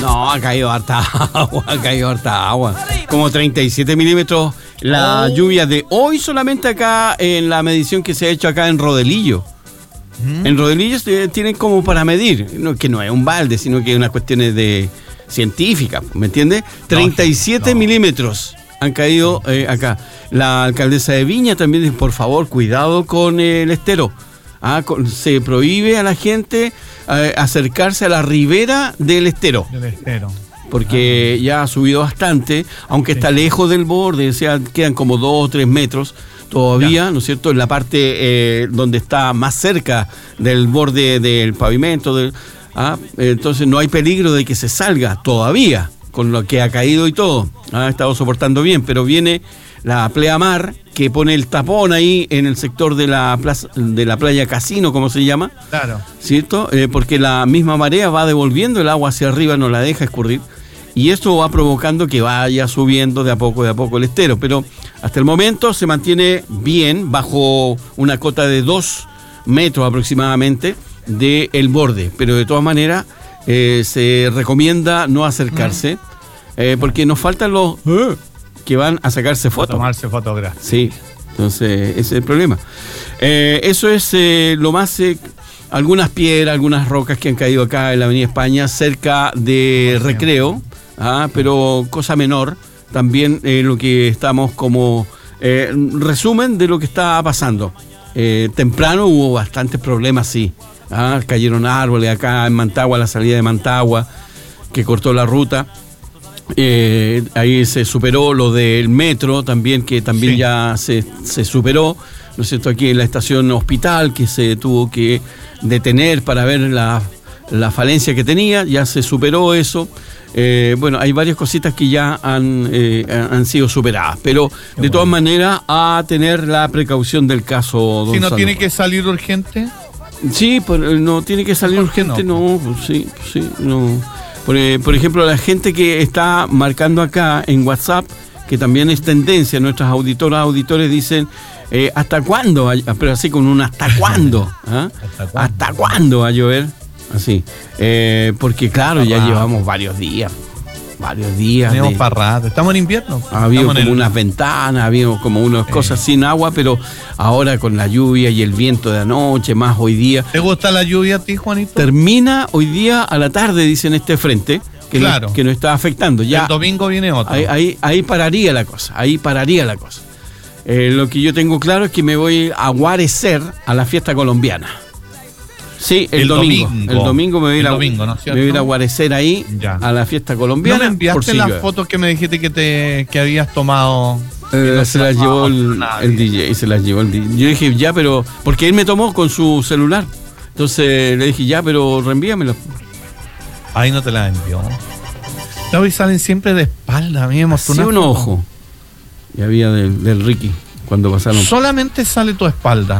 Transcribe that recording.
No, ha caído harta agua. Como 37 milímetros la lluvia de hoy solamente acá en la medición que se ha hecho acá en Rodelillo. En Rodelillo tienen como para medir, que no es un balde, sino que es una cuestión de científica, ¿me entiendes? 37 milímetros han caído acá. La alcaldesa de Viña también dice, por favor, cuidado con el estero. Se prohíbe a la gente acercarse a la ribera del estero. Porque ya ha subido bastante, aunque está lejos del borde, o sea, quedan como 2 o 3 metros todavía, ¿no es cierto?, en la parte donde está más cerca del borde del pavimento. Entonces no hay peligro de que se salga todavía, con lo que ha caído y todo. Ha estado soportando bien, pero viene la pleamar que pone el tapón ahí en el sector de la plaza, de la playa Casino, como se llama. Claro. ¿Cierto? Porque la misma marea va devolviendo el agua hacia arriba, no la deja escurrir. Y esto va provocando que vaya subiendo de a poco el estero. Pero hasta el momento se mantiene bien, bajo una cota de 2 metros aproximadamente del borde. Pero de todas maneras se recomienda no acercarse, porque nos faltan los que van a sacarse fotos. Tomarse fotografías. Sí, entonces ese es el problema. Eso es lo más... algunas piedras, algunas rocas que han caído acá en la Avenida España, cerca de Recreo, pero cosa menor. También lo que estamos como resumen de lo que está pasando. Temprano hubo bastantes problemas, sí. Cayeron árboles acá en Mantagua, la salida de Mantagua, que cortó la ruta. Ahí se superó lo del metro también, que también ya se superó, ¿no es cierto? Aquí en la estación Hospital, que se tuvo que detener para ver la falencia que tenía, ya se superó eso. Bueno, hay varias cositas que ya han sido superadas, pero de todas maneras a tener la precaución del caso, don Si no Salvo. tiene que salir urgente. Sí, no tiene que salir urgente, no, pues sí, no. Por ejemplo, la gente que está marcando acá en WhatsApp, que también es tendencia, nuestras auditores dicen, ¿hasta cuándo? Pero así con un ¿hasta cuándo? ¿Hasta cuándo va a llover? Así. Porque claro, ya llevamos varios días. Tenemos para rato. Estamos en invierno. Ha habido como unas ventanas, ha habido como unas cosas sin agua, pero ahora con la lluvia y el viento de anoche, más hoy día. ¿Te gusta la lluvia a ti, Juanito? Termina hoy día a la tarde, dicen este frente, que nos está afectando. Ya, el domingo viene otro. Ahí pararía la cosa, Lo que yo tengo claro es que me voy a guarecer a la fiesta colombiana. Sí, el domingo. El domingo me voy a ir a guarecer ahí a la fiesta colombiana. ¿No me enviaste las fotos que me dijiste que habías tomado? Se las llevó el DJ, Yo dije, ya, pero... Porque él me tomó con su celular. Entonces le dije, ya, pero reenvíamelo. Ahí no te la envió. Hoy salen siempre de espalda. A mí me mostró un ojo. Y había del Ricky, cuando pasaron. Solamente sale tu espalda.